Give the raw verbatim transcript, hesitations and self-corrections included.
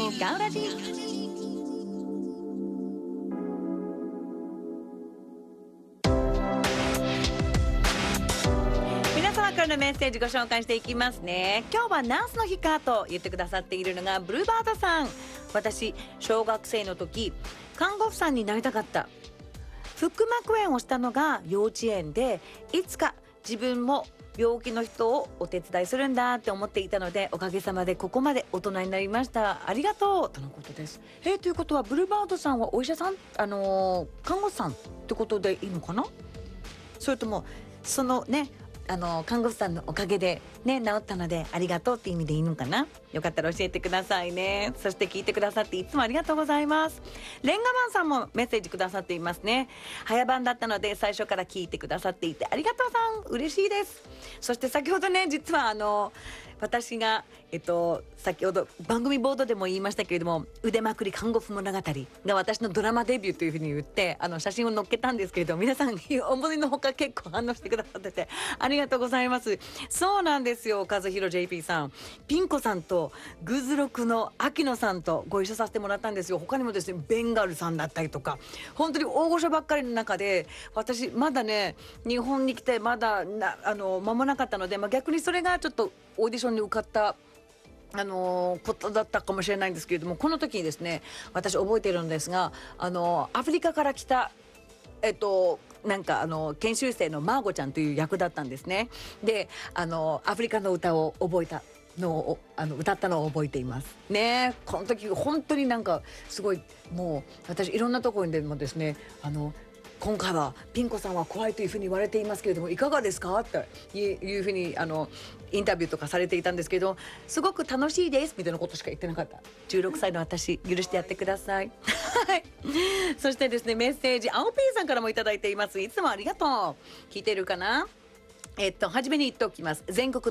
ガウラジ。皆様からのメッセージご紹介していきますね。今日はナースの日かと言ってくださっているのがブルーバードさん。私小学生の時看護婦さんになりたかった。腹膜炎をしたのが幼稚園で、いつか自分も病気の人をお手伝いするんだって思っていたので、おかげさまでここまで大人になりました。ありがとうとのことです。えー、ということはブルーバードさんはお医者さん、あのー、看護師さんってことでいいのかな。それともそのね、あの看護師さんのおかげでね治ったのでありがとうって意味でいいのかな。よかったら教えてくださいね。そして聞いてくださっていつもありがとうございます。レンガマンさんもメッセージくださっていますね。早番だったので最初から聞いてくださっていてありがとうさん、嬉しいです。そして先ほどね、実はあの私がえっと先ほど番組ボードでも言いましたけれども、腕まくり看護婦物語が私のドラマデビューというふうに言ってあの写真を載っけたんですけれども、皆さん思いのほか結構反応してくださっててありがとうございます。そうなんですよ、和弘 ジェーピー さん、ピン子さんとグズロクの秋野さんとご一緒させてもらったんですよ。他にもですね、ベンガルさんだったりとか、本当に大御所ばっかりの中で、私まだね日本に来てまだなあの間もなかったので、まあ、逆にそれがちょっとオーディションに受かったあのー、ことだったかもしれないんですけれども、この時にですね、私覚えているんですが、あのー、アフリカから来たえっとなんかあの研修生のマーゴちゃんという役だったんですね。で、あのアフリカの歌を覚えたのをあの歌ったのを覚えていますね。この時本当になんかすごい、もう私いろんなところでもですね、あの今回はピン子さんは怖いというふうに言われていますけれどもいかがですかっていうふうにあのインタビューとかされていたんですけど、すごく楽しいですみたいなことしか言ってなかった。じゅうろくさいの私、許してやってくださいはい。そしてですね、メッセージ青ピーさんからもいただいています。いつもありがとう。聞いてるかな。えっと初めに言っておきます。全国